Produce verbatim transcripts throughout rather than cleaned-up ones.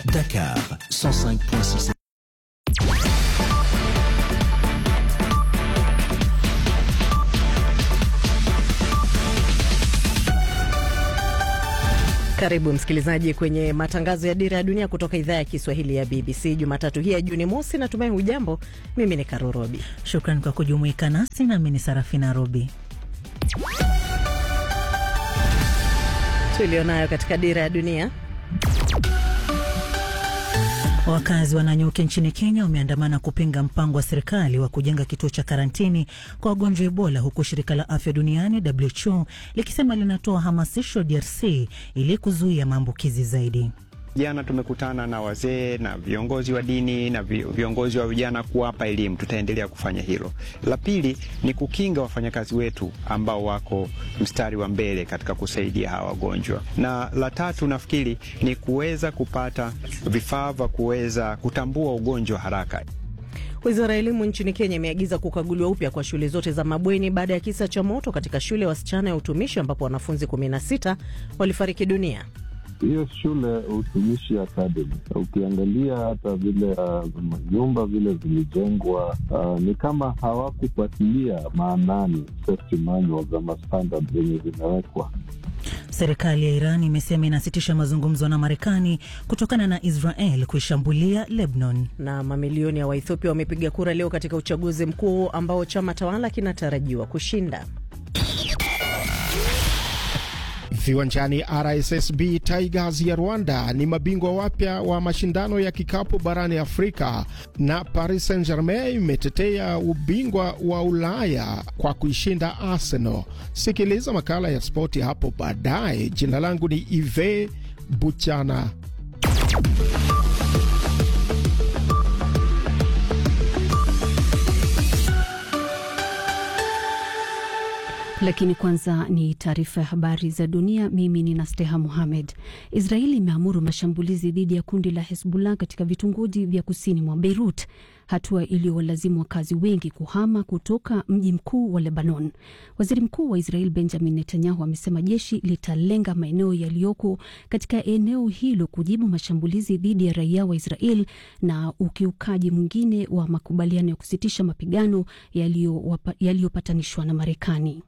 Dakar cent cinq point six. Karibu msikilizaji kwenye matangazo ya Dira ya Dunia kutoka idhaa ya Kiswahili ya B B C. Jumatatu hii ya Juni mosi, natumai hujambo. Mimi ni Karo Robi. Shukrani kwa kujumuika nasi, na mimi ni Sarafina Robi. Tulionayo katika Dira ya Dunia. Wakazi wa Nanyuki nchini Kenya wameandamana kupinga mpango wa serikali wa kujenga kituo cha karantini kwa wagonjwa Ebola, huku shirika la afya duniani W H O likisema linatoa hamasisho D R C ili kuzuia maambukizi zaidi. Jana tumekutana na wazee na viongozi wa dini na viongozi wa vijana kuwapa elimu. Tutaendelea kufanya hilo. La pili ni kukinga wafanyakazi wetu ambao wako mstari wa mbele katika kusaidia hawa wagonjwa. Na la tatu nafikiri ni kuweza kupata vifaa vya kuweza kutambua ugonjwa haraka. Wizara ya elimu nchini Kenya imeagiza kukaguliwa upya kwa shule zote za mabweni baada ya kisa cha moto katika shule ya wasichana ya utumishi ambapo wanafunzi kumi na sita walifariki dunia. Hiyo shule Utumishi Academy, ukiangalia hata vile uh, nyumba vile zilijengwa, uh, ni kama hawakufuatilia maanani safety manuals ama standards zenye zimewekwa. Serikali ya Iran imesema inasitisha mazungumzo na Marekani kutokana na Israel kuishambulia Lebanon. Na mamilioni ya Waethiopia wamepiga kura leo katika uchaguzi mkuu ambao chama tawala kinatarajiwa kushinda. Viwanjani, R S S B Tigers ya Rwanda ni mabingwa wapya wa mashindano ya kikapu barani Afrika, na Paris Saint-Germain imetetea ubingwa wa Ulaya kwa kuishinda Arsenal. Sikiliza makala ya spoti hapo baadaye. Jina langu ni Ive Buchana. Lakini kwanza ni taarifa ya habari za dunia. Mimi ni Nasteha Mohamed. Israeli imeamuru mashambulizi dhidi ya kundi la Hezbollah katika vitongoji vya kusini mwa Beirut, hatua iliyowalazimu wakazi wengi kuhama kutoka mji mkuu wa Lebanon. Waziri Mkuu wa Israel Benjamin Netanyahu amesema jeshi litalenga maeneo yaliyoko katika eneo hilo kujibu mashambulizi dhidi ya raia wa Israel na ukiukaji mwingine wa makubaliano ya kusitisha mapigano yaliyopatanishwa na Marekani.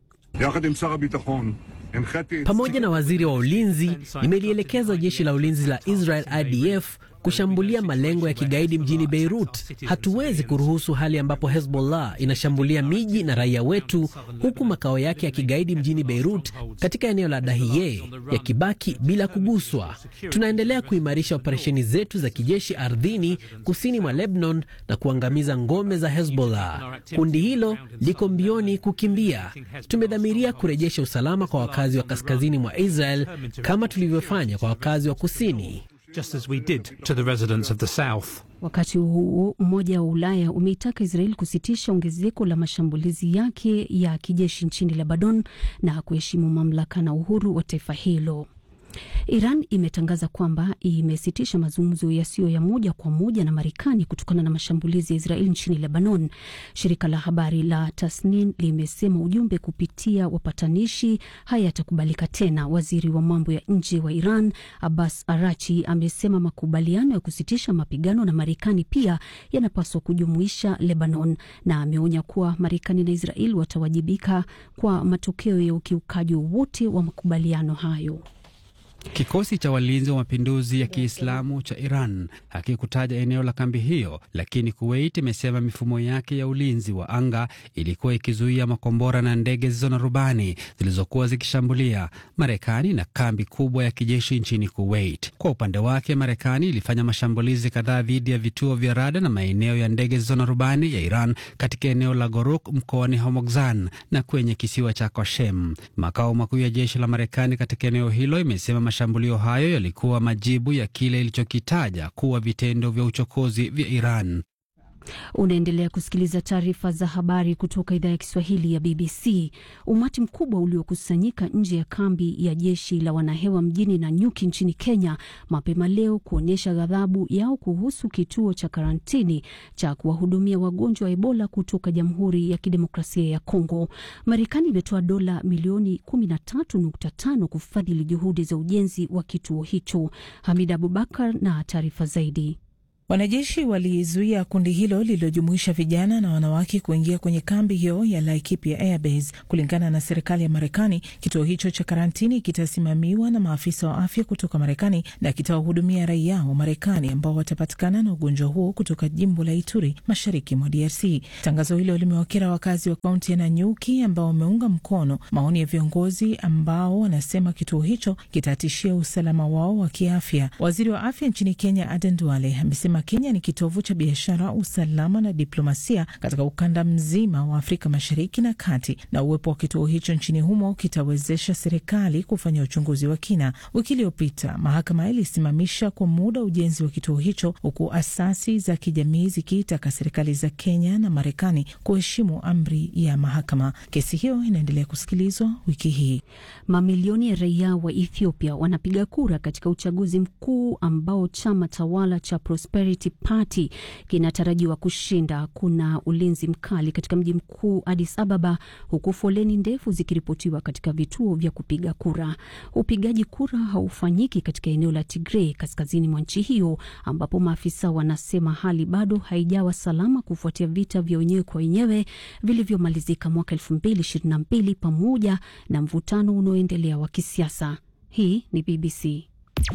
Pamoja na waziri wa ulinzi, nimelielekeza jeshi la ulinzi la Israel I D F kushambulia malengo ya kigaidi mjini Beirut. Hatuwezi kuruhusu hali ambapo Hezbollah inashambulia miji na raia wetu, huku makao yake ya kigaidi mjini Beirut katika eneo la Dahiye yakibaki bila kuguswa. Tunaendelea kuimarisha operesheni zetu za kijeshi ardhini kusini mwa Lebanon na kuangamiza ngome za Hezbollah. Kundi hilo liko mbioni kukimbia. Tumedhamiria kurejesha usalama kwa wakazi wa kaskazini mwa Israel kama tulivyofanya kwa wakazi wa kusini. Just as we did to the residents of the south. Wakati huo, Umoja wa Ulaya umeitaka Israel kusitisha ongezeko la mashambulizi yake ya kijeshi nchini Lebanon na kuheshimu mamlaka na uhuru wa taifa hilo. Iran imetangaza kwamba imesitisha mazungumzo yasiyo ya moja kwa moja na Marekani kutokana na mashambulizi ya Israeli nchini Lebanon. Shirika la habari la Tasnim limesema ujumbe kupitia wapatanishi hayatakubalika tena. Waziri wa mambo ya nje wa Iran Abbas Arachi amesema makubaliano ya kusitisha mapigano na Marekani pia yanapaswa kujumuisha Lebanon, na ameonya kuwa Marekani na Israeli watawajibika kwa matokeo ya ukiukaji wote wa makubaliano hayo. Kikosi cha walinzi wa mapinduzi ya Kiislamu cha Iran hakikutaja eneo la kambi hiyo, lakini Kuwait imesema mifumo yake ya ulinzi wa anga ilikuwa ikizuia makombora na ndege zisizo na rubani zilizokuwa zikishambulia Marekani na kambi kubwa ya kijeshi nchini Kuwait. Kwa upande wake, Marekani ilifanya mashambulizi kadhaa dhidi ya vituo vya rada na maeneo ya ndege zisizo na rubani ya Iran katika eneo la Goruk mkoani Hormozgan na kwenye kisiwa cha Qasem. Makao makuu ya jeshi la Marekani katika eneo hilo imesema mashambulio hayo yalikuwa majibu ya kile ilichokitaja kuwa vitendo vya uchokozi vya Iran. Unaendelea kusikiliza taarifa za habari kutoka idhaa ya Kiswahili ya B B C. Umati mkubwa uliokusanyika nje ya kambi ya jeshi la wanahewa mjini Nanyuki nchini Kenya mapema leo kuonyesha ghadhabu yao kuhusu kituo cha karantini cha kuwahudumia wagonjwa wa Ebola kutoka Jamhuri ya Kidemokrasia ya Kongo. Marekani imetoa dola milioni kumi na tatu nukta tano kufadhili juhudi za ujenzi wa kituo hicho. Hamida Abubakar na taarifa zaidi. Wanajeshi walizuia kundi hilo lililojumuisha vijana na wanawake kuingia kwenye kambi hiyo ya Laikipia Airbase. Kulingana na serikali ya Marekani, kituo hicho cha karantini kitasimamiwa na maafisa wa afya kutoka Marekani na kitawahudumia raia wa Marekani ambao watapatikana na ugonjwa huo kutoka jimbo la Ituri, mashariki mwa D R C. Tangazo hilo limewakera wakazi wa kaunti ya Nanyuki ambao wameunga mkono maoni ya viongozi ambao wanasema kituo hicho kitatishia usalama wao wa kiafya. Waziri wa afya nchini Kenya, Aden Duale, amesema Kenya ni kitovu cha biashara, usalama na diplomasia katika ukanda mzima wa Afrika Mashariki na Kati, na uwepo wa kituo hicho nchini humo kitawezesha serikali kufanya uchunguzi wa kina. Wiki iliyopita mahakama ilisimamisha kwa muda ujenzi wa kituo hicho, huku asasi za kijamii zikiitaka serikali za Kenya na Marekani kuheshimu amri ya mahakama. Kesi hiyo inaendelea kusikilizwa wiki hii. Mamilioni ya raia wa Ethiopia wanapiga kura katika uchaguzi mkuu ambao chama tawala cha Prosperity Party kinatarajiwa kushinda. Kuna ulinzi mkali katika mji mkuu Addis Ababa, huku foleni ndefu zikiripotiwa katika vituo vya kupiga kura. Upigaji kura haufanyiki katika eneo la Tigray kaskazini mwa nchi hiyo, ambapo maafisa wanasema hali bado haijawa salama kufuatia vita vya wenyewe kwa wenyewe vilivyomalizika mwaka elfu mbili ishirini na mbili pamoja na mvutano unaoendelea wa kisiasa. Hii ni B B C.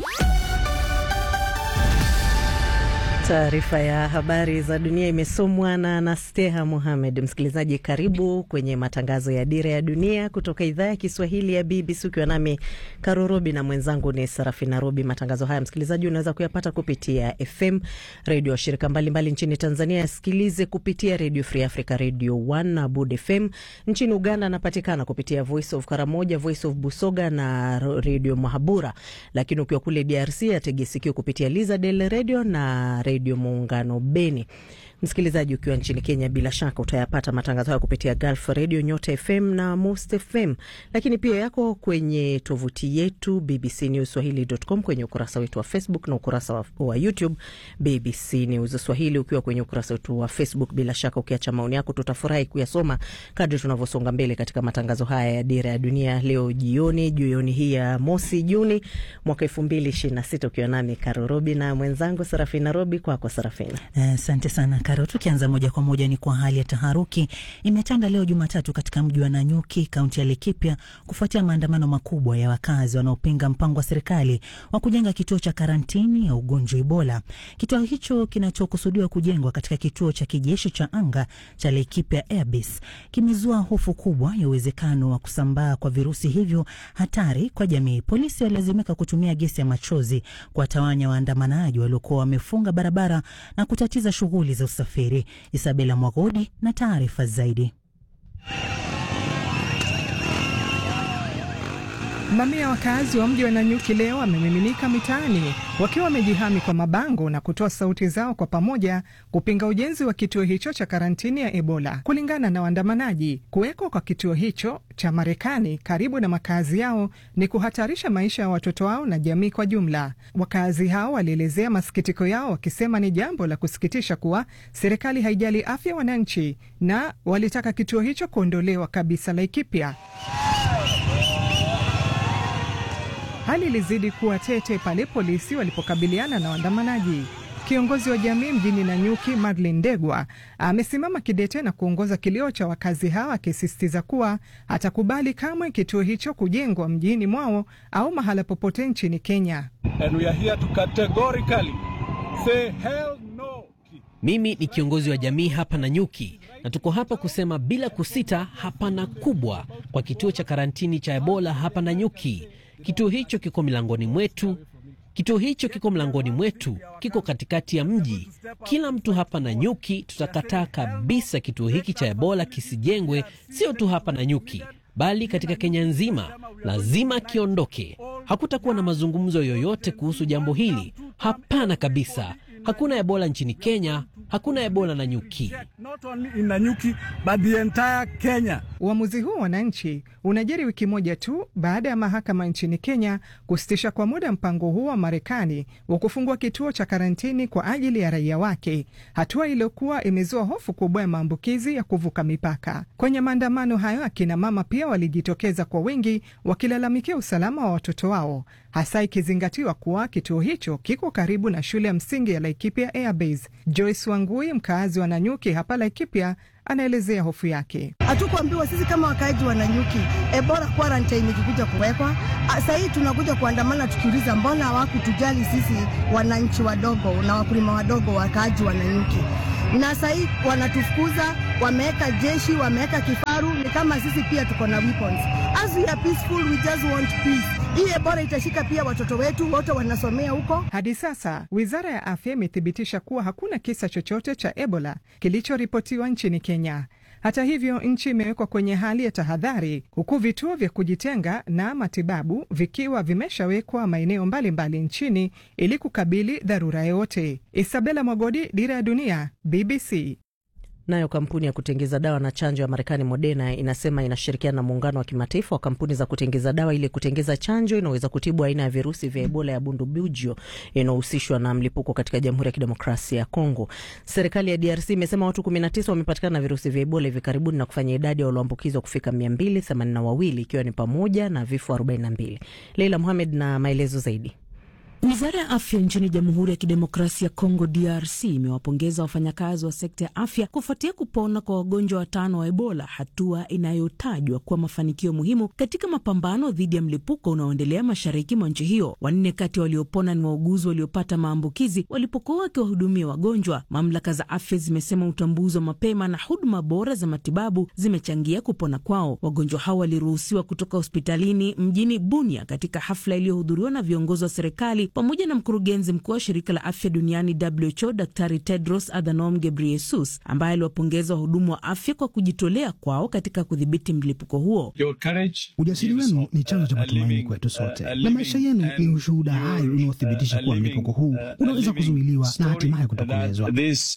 Taarifa ya habari za dunia imesomwa na Nasteha Mohamed. Msikilizaji, karibu kwenye matangazo ya Dira ya Dunia kutoka idhaa ya Kiswahili ya B B C, ukiwa nami Karorobi na mwenzangu ni Sarafina Robi. Matangazo haya msikilizaji unaweza kuyapata kupitia F M radio shirika mbalimbali nchini Tanzania. Yasikilize kupitia Radio Free Africa, Radio One na Bud F M. Nchini Uganda anapatikana kupitia Voice of Karamoja, Voice of Busoga na Radio Mahabura. Lakini ukiwa kule D R C ategesikio kupitia Liza Del Radio na Radio Muungano Beni. Msikilizaji, ukiwa nchini Kenya bila shaka utayapata matangazo haya kupitia Gulf Radio, Nyota F M na Most F M. Lakini pia yako kwenye tovuti yetu b b c news swahili dot com, kwenye ukurasa wetu wa Facebook na ukurasa wa, wa YouTube B B C News Swahili. Ukiwa kwenye ukurasa wetu wa Facebook bila shaka ukiacha maoni yako tutafurahi kuyasoma kadri tunavyosonga mbele katika matangazo haya ya Dira ya Dunia leo jioni, jioni hii ya mosi Juni mwaka elfu mbili ishirini na sita, ukiwa nami Karorobi na mwenzangu Sarafina Robi. Kwako Sarafina. Asante uh, sana Karo. Tukianza moja kwa moja ni kwa hali ya taharuki imetanda leo Jumatatu katika mji wa Nanyuki, kaunti ya Laikipia, kufuatia maandamano makubwa ya wakazi wanaopinga mpango wa serikali wa kujenga kituo cha karantini ya ugonjwa Ebola. Kituo hicho kinachokusudiwa kujengwa katika kituo cha kijeshi cha anga cha Laikipia Airbase kimezua hofu kubwa ya uwezekano wa kusambaa kwa virusi hivyo hatari kwa jamii. Polisi walazimika kutumia gesi ya machozi kuwatawanya waandamanaji waliokuwa wamefunga barabara na kutatiza shughuli za usafiri. Isabela Mwagodi na taarifa zaidi. Mamia wakazi wa mji wa Nanyuki leo wamemiminika mitaani wakiwa wamejihami kwa mabango na kutoa sauti zao kwa pamoja kupinga ujenzi wa kituo hicho cha karantini ya Ebola. Kulingana na waandamanaji, kuwekwa kwa kituo hicho cha Marekani karibu na makazi yao ni kuhatarisha maisha ya watoto wao na jamii kwa jumla. Wakazi hao walielezea masikitiko yao wakisema ni jambo la kusikitisha kuwa serikali haijali afya wananchi na walitaka kituo hicho kuondolewa kabisa Laikipia. Hali ilizidi kuwa tete pale polisi walipokabiliana na waandamanaji. Kiongozi wa jamii mjini Nanyuki, Madeleine Ndegwa, amesimama kidete na kuongoza kilio cha wakazi hawa, akisisitiza kuwa hatakubali kamwe kituo hicho kujengwa mjini mwao au mahala popote nchini Kenya. And we are here to categorically say hell no. Mimi ni kiongozi wa jamii hapa Nanyuki na tuko hapa kusema bila kusita hapana kubwa kwa kituo cha karantini cha Ebola hapa Nanyuki. Kituo hicho kiko milangoni mwetu. Kituo hicho kiko mlangoni mwetu, kiko katikati ya mji. Kila mtu hapa Nanyuki tutakataa kabisa kituo hiki cha Ebola kisijengwe, sio tu hapa Nanyuki, bali katika Kenya nzima. Lazima kiondoke. Hakutakuwa na mazungumzo yoyote kuhusu jambo hili. Hapana kabisa. Hakuna Ebola nchini Kenya, Hakuna Ebola Nanyuki. Not only in Nanyuki, but the entire Kenya. Uamuzi huu wananchi unajiri wiki moja tu baada ya mahakama nchini Kenya kusitisha kwa muda mpango huu wa Marekani wa kufungua kituo cha karantini kwa ajili ya raia wake, hatua iliyokuwa imezua hofu kubwa ya maambukizi ya kuvuka mipaka. Kwenye maandamano hayo, akina mama pia walijitokeza kwa wingi wakilalamikia usalama wa watoto wao, hasa ikizingatiwa kuwa kituo hicho kiko karibu na shule ya msingi ya Laikipia Air Base. Joyce Wangui, mkaazi wa Nanyuki hapa Laikipia, anaelezea hofu yake. Hatukuambiwa sisi kama wakaaji wa Nanyuki Ebola quarantine ikikuja kuwekwa. Sasa hii tunakuja kuandamana tukiuliza mbona hawakutujali sisi wananchi wadogo na wakulima wadogo wakaaji wa Nanyuki. Na sasa hii wanatufukuza, wameweka jeshi, wameweka kifaru, ni kama sisi pia tuko na weapons. As we are peaceful, we just want peace. Hii Ebola itashika pia watoto wetu, wote wanasomea huko. Hadi sasa, Wizara ya Afya imethibitisha kuwa hakuna kisa chochote cha Ebola kilichoripotiwa nchini Kenya. Hata hivyo, nchi imewekwa kwenye hali ya tahadhari, huku vituo vya kujitenga na matibabu vikiwa vimeshawekwa maeneo mbalimbali nchini ili kukabili dharura yote. Isabella Mwagodi, Dira ya Dunia, B B C. Nayo kampuni ya kutengeza dawa na chanjo ya Marekani Moderna inasema inashirikiana na muungano wa kimataifa wa kampuni za kutengeza dawa ili kutengeza chanjo inaweza kutibu aina ya virusi vya Ebola ya Bundibugyo inayohusishwa na mlipuko katika Jamhuri ya Kidemokrasia ya Kongo. Serikali ya D R C imesema watu kumi na tisa wamepatikana na virusi vya Ebola hivi karibuni na kufanya idadi ya walioambukizwa kufika mia mbili themanini na wawili ikiwa ni pamoja na vifo arobaini na mbili. Leila Mohamed na maelezo zaidi. Wizara ya Afya nchini Jamhuri ya Kidemokrasia ya Kongo D R C imewapongeza wafanyakazi wa sekta ya afya kufuatia kupona kwa wagonjwa watano wa Ebola, hatua inayotajwa kuwa mafanikio muhimu katika mapambano dhidi ya mlipuko unaoendelea mashariki mwa nchi hiyo. Wanne kati waliopona ni wauguzi waliopata maambukizi walipokuwa wakiwahudumia wagonjwa. Mamlaka za afya zimesema utambuzi wa mapema na huduma bora za matibabu zimechangia kupona kwao. Wagonjwa hao waliruhusiwa kutoka hospitalini mjini Bunia katika hafla iliyohudhuriwa na viongozi wa serikali pamoja na mkurugenzi mkuu wa shirika la afya duniani W H O Daktari Tedros Adhanom Ghebreyesus, ambaye aliwapongeza wahudumu wa afya kwa kujitolea kwao katika kudhibiti mlipuko huo. Ujasiri wenu ni chanzo cha matumaini kwetu sote, na maisha yenu ni ushuhuda hai unaothibitisha kuwa mlipuko huu unaweza kuzuiliwa na hatimaye kutokomezwa.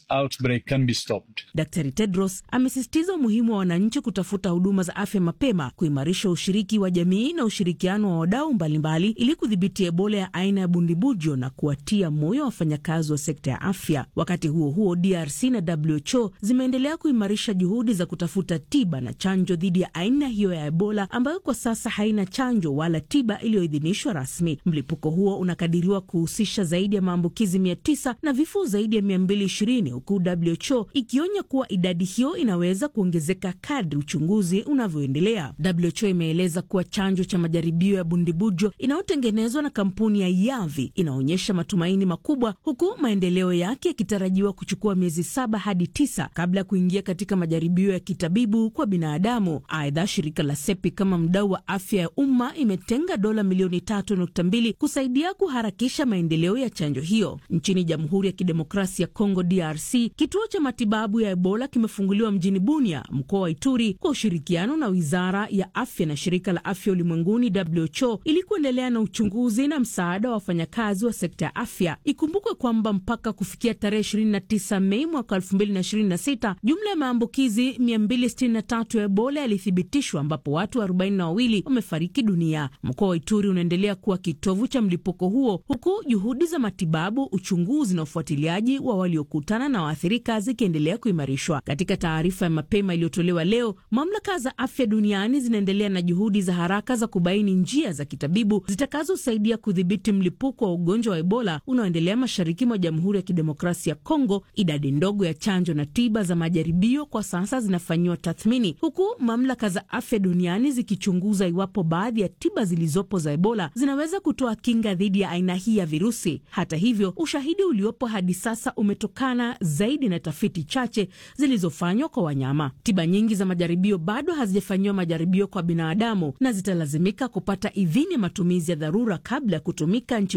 Daktari Tedros amesisitiza umuhimu wa wananchi kutafuta huduma za afya mapema, kuimarisha ushiriki wa jamii na ushirikiano wa wadau mbalimbali ili kudhibiti Ebola ya aina ya Bundibugyo na kuwatia moyo wafanyakazi wa sekta ya afya. Wakati huo huo, D R C na W H O zimeendelea kuimarisha juhudi za kutafuta tiba na chanjo dhidi ya aina hiyo ya Ebola ambayo kwa sasa haina chanjo wala tiba iliyoidhinishwa rasmi. Mlipuko huo unakadiriwa kuhusisha zaidi ya maambukizi mia tisa na vifo zaidi ya mia mbili ishirini, huku W H O ikionya kuwa idadi hiyo inaweza kuongezeka kadri uchunguzi unavyoendelea. W H O imeeleza kuwa chanjo cha majaribio ya Bundibugyo inayotengenezwa na kampuni ya Yavi inaonyesha matumaini makubwa, huku maendeleo yake yakitarajiwa kuchukua miezi saba hadi tisa kabla ya kuingia katika majaribio ya kitabibu kwa binadamu. Aidha, shirika la Sepi kama mdau wa afya ya umma imetenga dola milioni tatu nukta mbili kusaidia kuharakisha maendeleo ya chanjo hiyo. Nchini Jamhuri ya Kidemokrasia ya Kongo D R C, kituo cha matibabu ya Ebola kimefunguliwa mjini Bunia, mkoa wa Ituri, kwa ushirikiano na Wizara ya Afya na shirika la Afya Ulimwenguni W H O ili kuendelea na uchunguzi na msaada wa wafanyakazi wa sekta ya afya. Ikumbukwe kwamba mpaka kufikia tarehe ishirini na tisa Mei mwaka elfu mbili na ishirini na sita, jumla ya maambukizi mia mbili sitini na tatu ya Ebola yalithibitishwa ambapo watu arobaini na wawili wamefariki dunia. Mkoa wa Ituri unaendelea kuwa kitovu cha mlipuko huo, huku juhudi za matibabu, uchunguzi na ufuatiliaji wa waliokutana na waathirika zikiendelea kuimarishwa. Katika taarifa ya mapema iliyotolewa leo, mamlaka za afya duniani zinaendelea na juhudi za haraka za kubaini njia za kitabibu zitakazosaidia kudhibiti mlipuko wa ugonjwa wa Ebola unaoendelea mashariki mwa Jamhuri ya Kidemokrasia ya Kongo. Idadi ndogo ya chanjo na tiba za majaribio kwa sasa zinafanyiwa tathmini, huku mamlaka za afya duniani zikichunguza iwapo baadhi ya tiba zilizopo za Ebola zinaweza kutoa kinga dhidi ya aina hii ya virusi. Hata hivyo, ushahidi uliopo hadi sasa umetokana zaidi na tafiti chache zilizofanywa kwa wanyama. Tiba nyingi za majaribio bado hazijafanyiwa majaribio kwa binadamu na zitalazimika kupata idhini ya matumizi ya dharura kabla ya kutumika nchini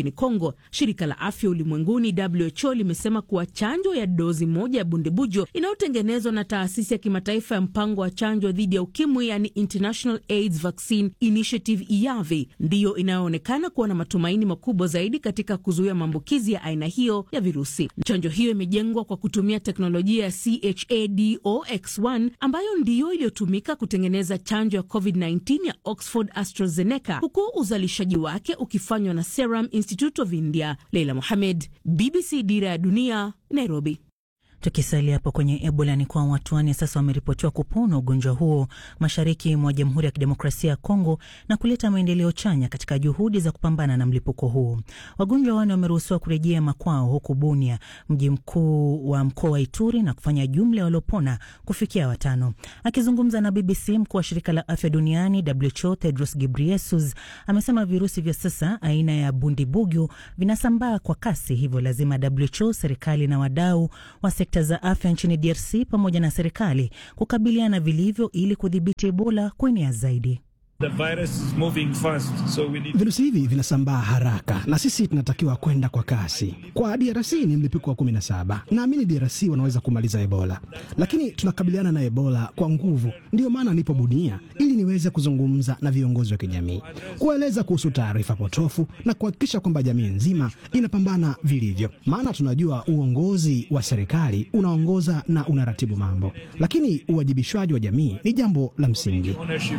nchini Kongo. Shirika la Afya Ulimwenguni W H O limesema kuwa chanjo ya dozi moja ya bundibujo inayotengenezwa na taasisi ya kimataifa ya mpango wa chanjo dhidi ya ukimwi, yani International AIDS Vaccine Initiative I A V I, ndiyo inayoonekana kuwa na matumaini makubwa zaidi katika kuzuia maambukizi ya aina hiyo ya virusi. Chanjo hiyo imejengwa kwa kutumia teknolojia ya C H A D O X one ambayo ndiyo iliyotumika kutengeneza chanjo ya COVID nineteen ya Oxford AstraZeneca, huku uzalishaji wake ukifanywa na Serum Institute of India. Leila Mohamed, B B C Dira ya Dunia, Nairobi. Tukisalia hapo kwenye Ebola, ni kwa watu wanne sasa wameripotiwa kupona ugonjwa huo mashariki mwa Jamhuri ya Kidemokrasia ya Kongo na kuleta maendeleo chanya katika juhudi za kupambana na mlipuko huo. Wagonjwa wanne wameruhusiwa kurejea makwao huko Bunia, mji mkuu wa mkoa wa Ituri, na kufanya jumla waliopona kufikia watano. Akizungumza na B B C, mkuu wa shirika la afya duniani W H O Tedros Ghebreyesus amesema virusi vya sasa aina ya bundibugyo vinasambaa kwa kasi, hivyo lazima W H O, serikali na wadau wa sekta za afya nchini D R C pamoja na serikali kukabiliana vilivyo ili kudhibiti Ebola kuenea zaidi. The virus is moving fast, so we need... Virusi hivi vinasambaa haraka na sisi tunatakiwa kwenda kwa kasi. Kwa D R C ni mlipuko wa kumi na saba. Naamini D R C wanaweza kumaliza Ebola, lakini tunakabiliana na Ebola kwa nguvu. Ndio maana nipo Bunia ili niweze kuzungumza na viongozi wa kijamii, kueleza kuhusu taarifa potofu na kuhakikisha kwamba jamii nzima inapambana vilivyo. Maana tunajua uongozi wa serikali unaongoza na unaratibu mambo, lakini uwajibishwaji wa jamii ni jambo la msingi.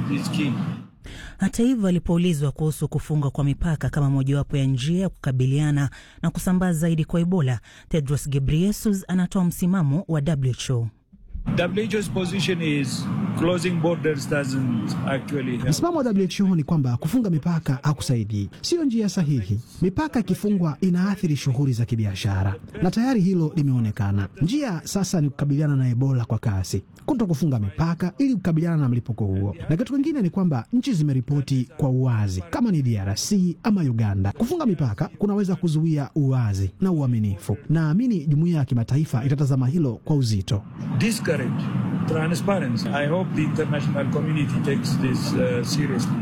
Hata hivyo, alipoulizwa kuhusu kufunga kwa mipaka kama mojawapo ya njia ya kukabiliana na kusambaa zaidi kwa Ebola, Tedros Ghebreyesus anatoa msimamo wa W H O. W H O's position is closing borders doesn't actually help. Msimamo wa W H O ni kwamba kufunga mipaka hakusaidii, sio njia sahihi. Mipaka ikifungwa inaathiri shughuli za kibiashara na tayari hilo limeonekana. Njia sasa ni kukabiliana na Ebola kwa kasi, kuto kufunga mipaka ili kukabiliana na mlipuko huo. Na kitu kingine ni kwamba nchi zimeripoti kwa uwazi kama ni D R C ama Uganda. Kufunga mipaka kunaweza kuzuia uwazi na uaminifu. Naamini jumuiya ya kimataifa itatazama hilo kwa uzito. Discourage transparency. I hope the international community takes this uh, seriously.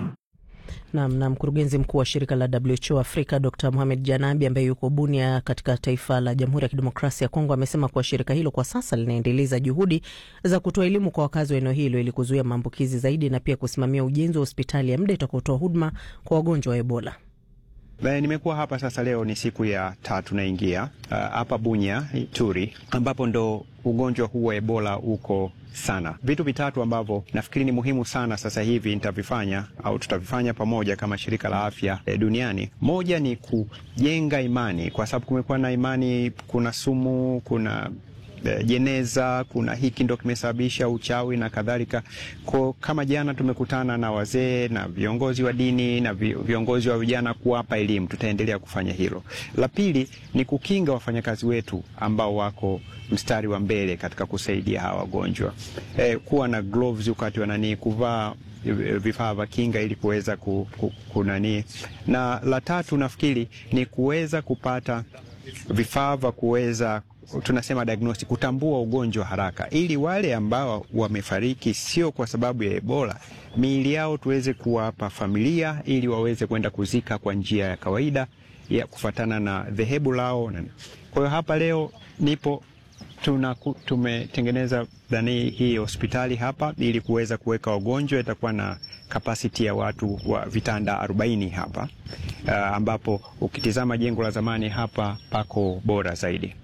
Na, na mkurugenzi mkuu wa shirika la W H O Afrika Doctor Mohamed Janabi ambaye yuko Bunia katika taifa la Jamhuri ya Kidemokrasia ya Kongo amesema kuwa shirika hilo kwa sasa linaendeleza juhudi za kutoa elimu kwa wakazi wa eneo hilo ili kuzuia maambukizi zaidi na pia kusimamia ujenzi wa hospitali ya muda itakayotoa huduma kwa wagonjwa wa Ebola. Nimekuwa hapa sasa, leo ni siku ya tatu naingia hapa uh, Bunia Ituri, ambapo ndo ugonjwa huu wa Ebola uko sana. Vitu vitatu ambavyo nafikiri ni muhimu sana sasa hivi nitavifanya au tutavifanya pamoja kama shirika la afya e, duniani. Moja ni kujenga imani, kwa sababu kumekuwa na imani kuna sumu, kuna e, jeneza, kuna hiki ndo kimesababisha uchawi na kadhalika. Kwa kama jana tumekutana na wazee na viongozi wa dini na viongozi wa vijana kuwapa elimu, tutaendelea kufanya hilo. La pili ni kukinga wafanyakazi wetu ambao wako mstari wa mbele katika kusaidia hawa wagonjwa. E, kuwa na gloves wakati wanani, kuvaa vifaa vya kinga ili kuweza ku, ku, kunani. Na la tatu nafikiri ni kuweza kupata vifaa vya kuweza, tunasema diagnostic, kutambua ugonjwa haraka, ili wale ambao wamefariki sio kwa sababu ya Ebola, miili yao tuweze kuwapa familia ili waweze kwenda kuzika kwa njia ya kawaida ya kufatana na dhehebu lao. Kwa hiyo hapa leo nipo tuna tumetengeneza dhani hii hospitali hapa ili kuweza kuweka wagonjwa. Itakuwa na capacity ya watu wa vitanda arobaini hapa, uh, ambapo ukitizama jengo la zamani hapa pako bora zaidi.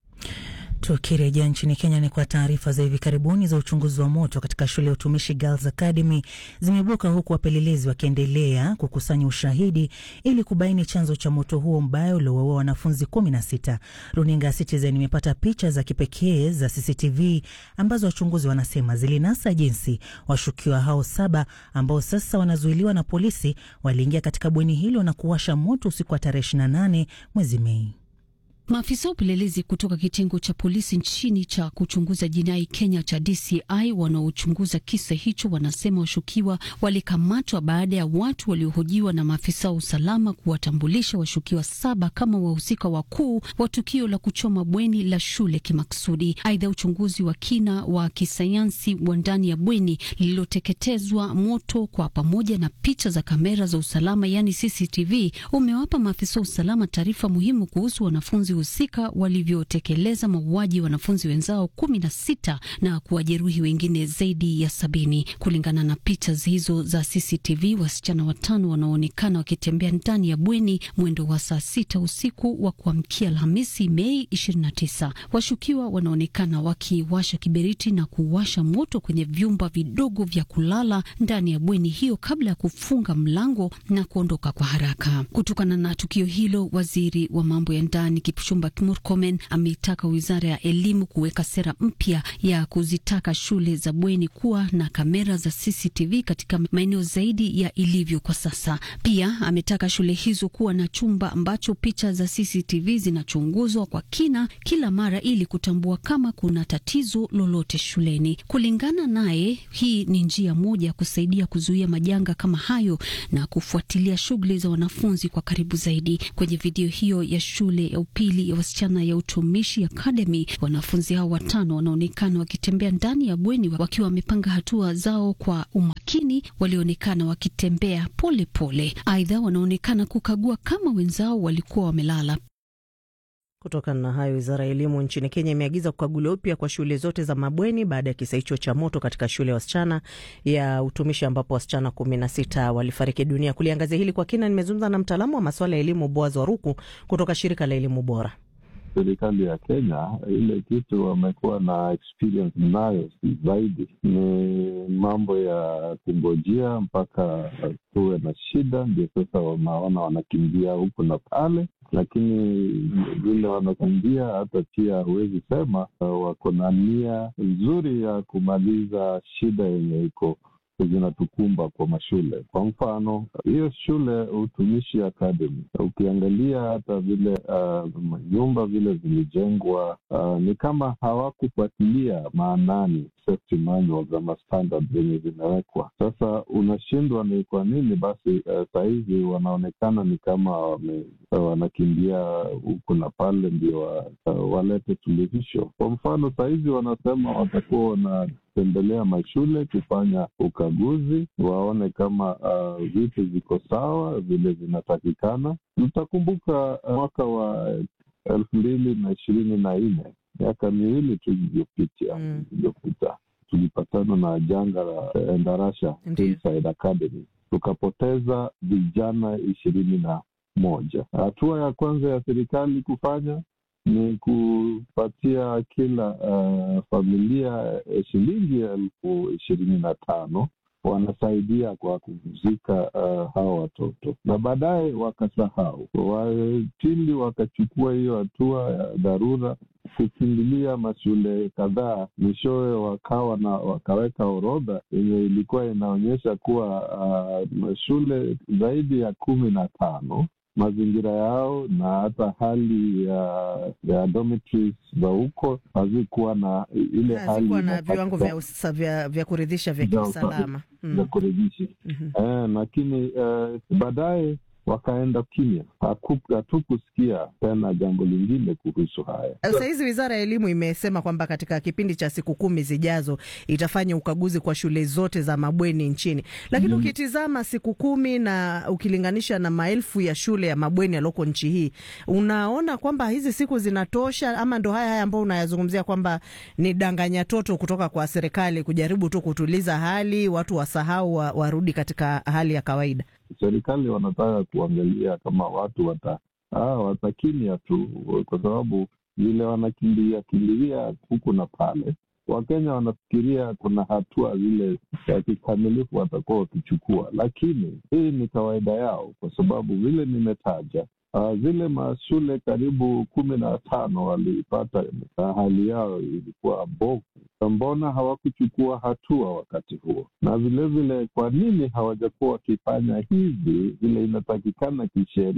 Tukirejea nchini Kenya, ni kwa taarifa za hivi karibuni za uchunguzi wa moto katika shule ya utumishi Girls Academy zimeibuka, huku wapelelezi wakiendelea kukusanya ushahidi ili kubaini chanzo cha moto huo mbaya uliowaua wanafunzi kumi na sita. Runinga Citizen imepata picha za kipekee za C C T V ambazo wachunguzi wanasema zilinasa jinsi washukiwa hao saba ambao sasa wanazuiliwa na polisi waliingia katika bweni hilo na kuwasha moto usiku wa tarehe ishirini na nane mwezi Mei. Maafisa wa upelelezi kutoka kitengo cha polisi nchini cha kuchunguza jinai Kenya cha D C I wanaochunguza kisa hicho wanasema washukiwa walikamatwa baada ya watu waliohojiwa na maafisa wa usalama kuwatambulisha washukiwa saba kama wahusika wakuu wa tukio la kuchoma bweni la shule kimaksudi. Aidha, uchunguzi wa kina wa kisayansi wa ndani ya bweni lililoteketezwa moto kwa pamoja na picha za kamera za usalama yani C C T V umewapa maafisa wa usalama taarifa muhimu kuhusu wanafunzi husika walivyotekeleza mauaji wanafunzi wenzao kumi na sita na kuwajeruhi wengine zaidi ya sabini. Kulingana na picha hizo za C C T V, wasichana watano wanaonekana wakitembea ndani ya bweni mwendo wa saa sita usiku wa kuamkia Alhamisi Mei ishirini na tisa. Washukiwa wanaonekana wakiwasha kiberiti na kuwasha moto kwenye vyumba vidogo vya kulala ndani ya bweni hiyo kabla ya kufunga mlango na kuondoka kwa haraka. Kutokana na tukio hilo, waziri wa mambo ya ndani Kipchumba Murkomen ameitaka wizara ya elimu kuweka sera mpya ya kuzitaka shule za bweni kuwa na kamera za C C T V katika maeneo zaidi ya ilivyo kwa sasa. Pia ametaka shule hizo kuwa na chumba ambacho picha za C C T V zinachunguzwa kwa kina kila mara ili kutambua kama kuna tatizo lolote shuleni. Kulingana naye, hii ni njia moja ya kusaidia kuzuia majanga kama hayo na kufuatilia shughuli za wanafunzi kwa karibu zaidi. Kwenye video hiyo ya shule ya upili ya wasichana ya Utumishi Academy, wanafunzi hao watano wanaonekana wakitembea ndani ya bweni wakiwa wamepanga hatua zao kwa umakini, walionekana wakitembea pole pole. Aidha, wanaonekana kukagua kama wenzao walikuwa wamelala. Kutokana na hayo, wizara ya elimu nchini Kenya imeagiza kukaguliwa upya kwa shule zote za mabweni baada ya kisa hicho cha moto katika shule ya wasichana ya Utumishi ambapo wasichana kumi na sita walifariki dunia. Kuliangazia hili kwa kina, nimezungumza na mtaalamu wa masuala ya elimu Boaz Waruku kutoka shirika la elimu bora. Serikali ya Kenya, ile kitu wamekuwa na experience nayo zaidi ni mambo ya kungojea mpaka tuwe na shida, ndio sasa wanaona wanakimbia huku na pale. Lakini vile wanakimbia, hata pia huwezi sema wako na nia nzuri ya kumaliza shida yenye iko zinatukumba kwa mashule. Kwa mfano, hiyo shule Utumishi Academy, ukiangalia hata vile uh, nyumba vile zilijengwa, uh, ni kama hawakufuatilia maanani safety manuals ama standard zenye zimewekwa. Sasa unashindwa ni kwa nini basi uh, sahizi wanaonekana ni kama wame, uh, wanakimbia huku na pale ndio uh, walete suluhisho. Kwa mfano, sahizi wanasema watakuwa wana tembelea mashule kufanya ukaguzi, waone kama uh, vitu ziko sawa vile zinatakikana. Tutakumbuka uh, mwaka wa elfu mbili na ishirini na nne, miaka miwili tu iliyopita iliyopita mm. tulipatana na janga la Endarasha Hillside Academy, tukapoteza vijana ishirini na moja. Hatua ya kwanza ya serikali kufanya ni kupatia kila uh, familia shilingi elfu ishirini na tano wanasaidia kwa kuzika uh, hawa watoto, na baadaye wakasahau. Wapili wakachukua hiyo hatua ya dharura kukimbilia mashule kadhaa, mwishowe wakawa na wakaweka orodha yenye ilikuwa inaonyesha kuwa uh, shule zaidi ya kumi na tano mazingira yao na hata hali ya, ya dormitories za huko hazikuwa na ile hali hazikuwa na viwango vya, usa, vya, vya kuridhisha vya kiusalama mm. vya kuridhisha mm-hmm. eh, lakini eh, baadaye wakaenda kimya, hatukusikia tena jambo lingine kuhusu haya. Sasa hizi wizara ya elimu imesema kwamba katika kipindi cha siku kumi zijazo itafanya ukaguzi kwa shule zote za mabweni nchini. Lakini mm. ukitizama siku kumi na ukilinganisha na maelfu ya shule ya mabweni yaloko nchi hii, unaona kwamba hizi siku zinatosha ama ndo haya haya ambao unayazungumzia kwamba ni danganya toto kutoka kwa serikali kujaribu tu kutuliza hali, watu wasahau wa, warudi katika hali ya kawaida? Serikali wanataka kuangalia kama watu wata ah, watakimya tu, kwa sababu vile wanakimbilia kimbilia huku na pale. Wakenya wanafikiria kuna hatua zile ya kikamilifu watakuwa wakichukua, lakini hii ni kawaida yao, kwa sababu vile nimetaja Uh, zile mashule karibu kumi na tano walipata uh, hali yao ilikuwa bovu. Mbona hawakuchukua hatua wakati huo? Na vilevile kwa nini hawajakuwa wakifanya hivi vile inatakikana kisheria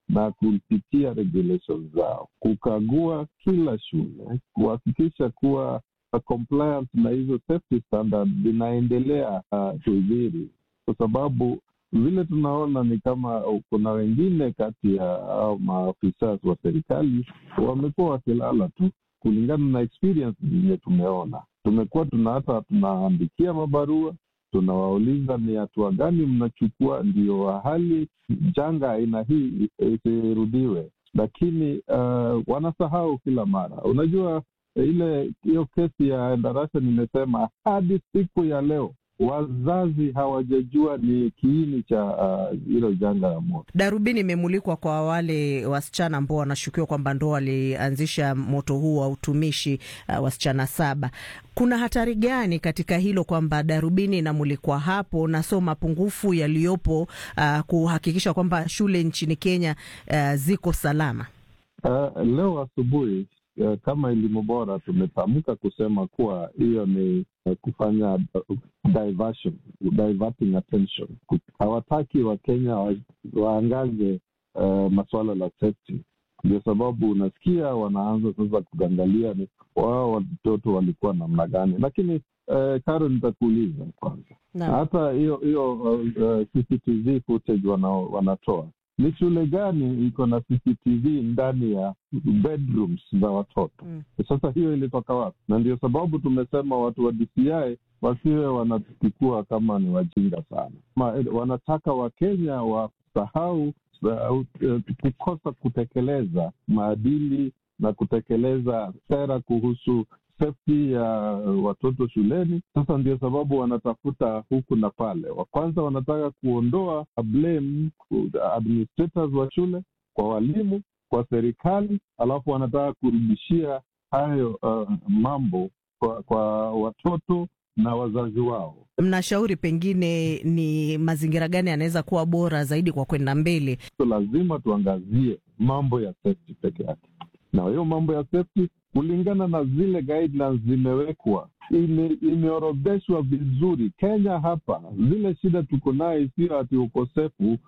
na kupitia regulations zao, kukagua kila shule, kuhakikisha kuwa compliance na hizo safety standards zinaendelea kudhiri, uh, kwa sababu vile tunaona ni kama kuna wengine kati ya uh, maafisa wa serikali wamekuwa wakilala tu kulingana na experience zenye tumeona. Tumekuwa tuna hata tunaandikia mabarua, tunawauliza ni hatua gani mnachukua ndio hali janga aina hii isirudiwe, lakini uh, wanasahau kila mara. Unajua ile hiyo kesi ya Endarasha, nimesema hadi siku ya leo wazazi hawajajua ni kiini cha hilo uh, janga la moto. Darubini imemulikwa kwa wale wasichana ambao wanashukiwa kwamba ndo walianzisha moto huu wa utumishi, uh, wasichana saba. Kuna hatari gani katika hilo kwamba darubini inamulikwa hapo, na so mapungufu yaliyopo uh, kuhakikisha kwamba shule nchini Kenya uh, ziko salama? Uh, leo asubuhi Uh, kama elimu bora tumetamka kusema kuwa hiyo ni uh, kufanya uh, diversion, diverting attention. Hawataki Wakenya wa, waangaze uh, masuala la safety. Ndio sababu unasikia wanaanza sasa kuangalia ni wao watoto walikuwa namna gani. Lakini uh, Karo, nitakuuliza kwanza, hata hiyo hiyo uh, C C T V footage wana, wanatoa ni shule gani iko na C C T V ndani ya bedrooms za watoto? Mm. Sasa hiyo ilitoka wapi? Na ndio sababu tumesema watu wa D C I wasiwe wanatukua kama ni wajinga sana. Ma, wanataka Wakenya wasahau uh, kukosa kutekeleza maadili na kutekeleza sera kuhusu safety ya watoto shuleni. Sasa ndio sababu wanatafuta huku na pale. Wa kwanza wanataka kuondoa blame administrators wa shule, kwa walimu, kwa serikali, alafu wanataka kurudishia hayo uh, mambo kwa, kwa watoto na wazazi wao. Mnashauri pengine ni mazingira gani yanaweza kuwa bora zaidi kwa kwenda mbele? So lazima tuangazie mambo ya safety peke yake, na hiyo mambo ya safety kulingana na zile guidelines zimewekwa, ime, imeorodheshwa vizuri. Kenya hapa zile shida tuko nayo sio ati ukosefu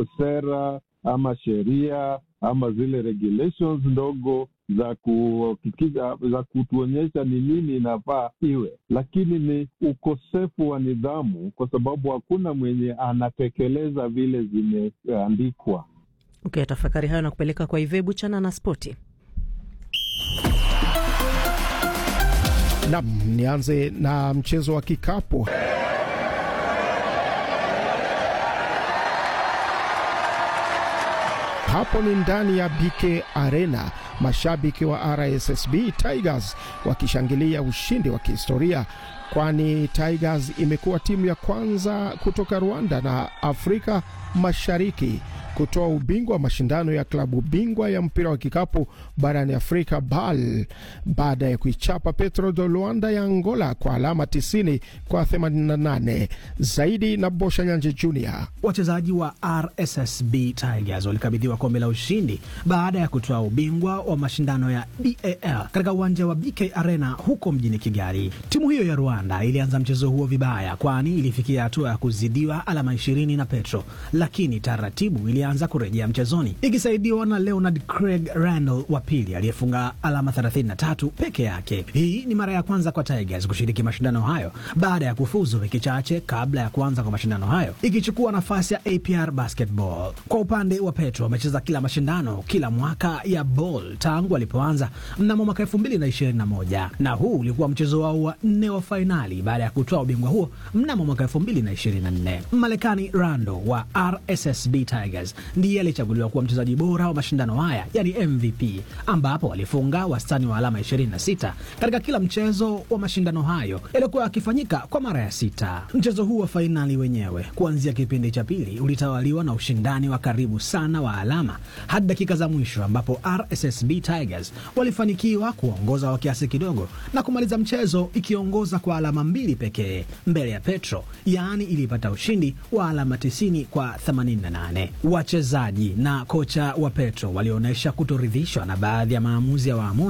sera ama sheria ama zile regulations ndogo za kuhakikisha za kutuonyesha ni nini inafaa iwe, lakini ni ukosefu wa nidhamu, kwa sababu hakuna mwenye anatekeleza vile zimeandikwa. Okay, tafakari hayo na kupeleka kwa Ivebu Chana na Spoti. Naam, nianze na mchezo wa kikapu. Hapo ni ndani ya B K Arena, mashabiki wa R S S B Tigers wakishangilia ushindi wa kihistoria, kwani Tigers imekuwa timu ya kwanza kutoka Rwanda na Afrika Mashariki kutoa ubingwa wa mashindano ya klabu bingwa ya mpira wa kikapu barani Afrika B A L baada ya kuichapa Petro de Luanda ya Angola kwa alama tisini kwa themanini na nane. Zaidi na Bosha Nyanje Junior. Wachezaji wa R S S B Tigers walikabidhiwa kombe la ushindi baada ya kutoa ubingwa wa mashindano ya B A L katika uwanja wa B K Arena huko mjini Kigali. Timu hiyo ya Rwanda ilianza mchezo huo vibaya, kwani ilifikia hatua ya kuzidiwa alama ishirini na Petro, lakini taratibu ili anza kurejea mchezoni ikisaidiwa na Leonard Craig Randall wa pili aliyefunga alama thelathini na tatu peke yake. Hii ni mara ya kwanza kwa Tigers kushiriki mashindano hayo baada ya kufuzu wiki chache kabla ya kuanza kwa mashindano hayo, ikichukua nafasi ya A P R Basketball. Kwa upande wa Petro, wamecheza kila mashindano kila mwaka ya ball tangu walipoanza mnamo mwaka elfu mbili na ishirini na moja, na huu ulikuwa mchezo wao wa nne wa finali baada ya kutoa ubingwa huo mnamo mwaka elfu mbili na ishirini na nne. Malekani Randall wa R S S B Tigers ndiye alichaguliwa kuwa mchezaji bora wa mashindano haya, yani M V P, ambapo alifunga wastani wa alama ishirini na sita katika kila mchezo wa mashindano hayo yalikuwa yakifanyika kwa mara ya sita. Mchezo huu wa fainali wenyewe kuanzia kipindi cha pili ulitawaliwa na ushindani wa karibu sana wa alama hadi dakika za mwisho, ambapo R S S B Tigers walifanikiwa kuongoza kwa kiasi kidogo na kumaliza mchezo ikiongoza kwa alama mbili pekee mbele ya Petro, yani ilipata ushindi wa alama tisini kwa themanini na nane. Wachezaji na kocha wa Petro walionyesha kutoridhishwa na baadhi ya maamuzi ya waamuzi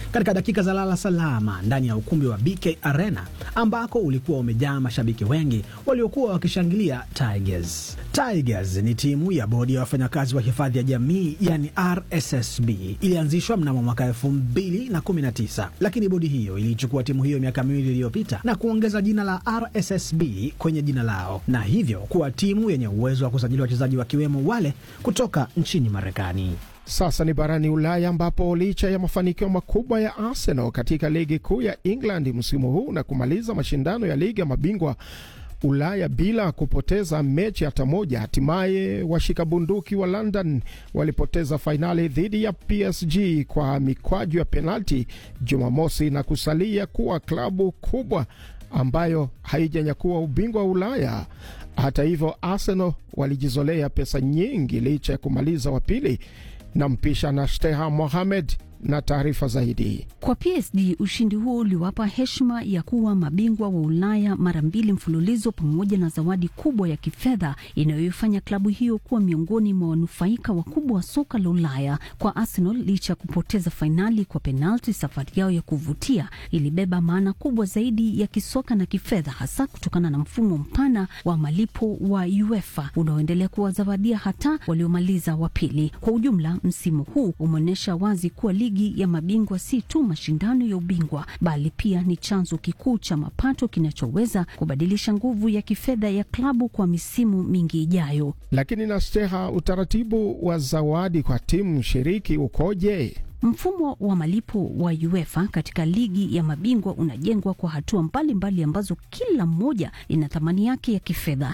katika dakika za lala salama ndani ya ukumbi wa B K Arena ambako ulikuwa umejaa mashabiki wengi waliokuwa wakishangilia Tigers. Tigers ni timu ya bodi ya wafanyakazi wa hifadhi ya jamii, yani R S S B. Ilianzishwa mnamo mwaka elfu mbili na kumi na tisa, lakini bodi hiyo ilichukua timu hiyo miaka miwili iliyopita na kuongeza jina la R S S B kwenye jina lao, na hivyo kuwa timu yenye uwezo wa kusajili wachezaji wakiwemo wale kutoka nchini Marekani. Sasa ni barani Ulaya ambapo licha ya mafanikio makubwa ya Arsenal katika ligi kuu ya England msimu huu na kumaliza mashindano ya ligi ya mabingwa Ulaya bila kupoteza mechi hata moja, hatimaye washika bunduki wa London walipoteza fainali dhidi ya P S G kwa mikwaju ya penalti Jumamosi na kusalia kuwa klabu kubwa ambayo haijanyakua ubingwa wa Ulaya. Hata hivyo, Arsenal walijizolea pesa nyingi licha ya kumaliza wa pili, na mpisha na Steha Mohamed na taarifa zaidi. Kwa P S G, ushindi huo uliwapa heshima ya kuwa mabingwa wa Ulaya mara mbili mfululizo pamoja na zawadi kubwa ya kifedha inayoifanya klabu hiyo kuwa miongoni mwa wanufaika wakubwa wa soka la Ulaya. Kwa Arsenal, licha ya kupoteza fainali kwa penalti, safari yao ya kuvutia ilibeba maana kubwa zaidi ya kisoka na kifedha, hasa kutokana na mfumo mpana wa malipo wa UEFA unaoendelea kuwazawadia hata waliomaliza wa pili. Kwa ujumla, msimu huu umeonyesha wazi kuwa ligi ya mabingwa si tu mashindano ya ubingwa, bali pia ni chanzo kikuu cha mapato kinachoweza kubadilisha nguvu ya kifedha ya klabu kwa misimu mingi ijayo. Lakini na Steha, utaratibu wa zawadi kwa timu shiriki ukoje? Mfumo wa malipo wa UEFA katika ligi ya mabingwa unajengwa kwa hatua mbalimbali ambazo kila mmoja ina thamani yake ya kifedha.